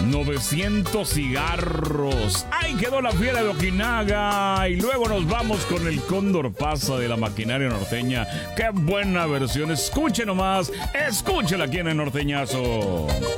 900 cigarros. Ahí quedó la fiera de Ojinaga. Y luego nos vamos con el Cóndor Pasa de la Maquinaria Norteña. ¡Qué buena versión! Escuche nomás, escúchela aquí en el Norteñazo.